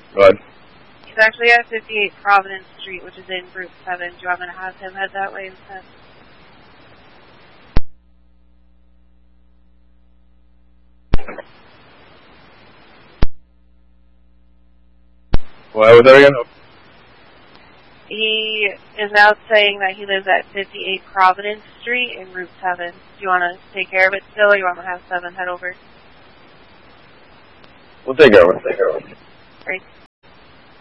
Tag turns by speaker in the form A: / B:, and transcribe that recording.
A: Go ahead.
B: He's actually at 58 Providence Street, which is in Group 7. Do you want me to have him head that way instead?
A: What was that again?
B: He is now saying that he lives at 58 Providence Street in Route 7. Do you want to take care of it still, or you want me to have 7 head over?
A: We'll take over.
B: Great.